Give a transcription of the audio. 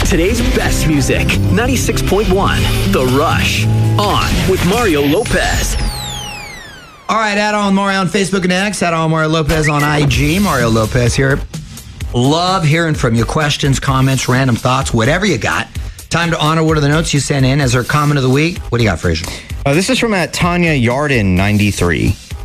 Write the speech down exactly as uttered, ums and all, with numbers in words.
Today's best music, ninety-six point one, The Rush. On with Mario Lopez. All right, add on Mario on Facebook and X. Add on Mario Lopez on I G. Mario Lopez here. Love hearing from you. Questions, comments, random thoughts, whatever you got. Time to honor one of the notes you sent in as our comment of the week. What do you got, Fraser? Uh, this is from at Tanya Yarden ninety-three.